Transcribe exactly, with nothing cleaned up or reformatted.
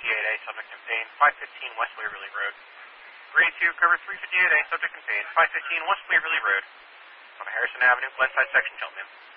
fifty-eight A, subject in pain, five fifteen West Waverly Road. Grade two, cover three fifty-eight A, subject in pain, five fifteen West Waverly Road. On Harrison Avenue, left side section, Cheltenham.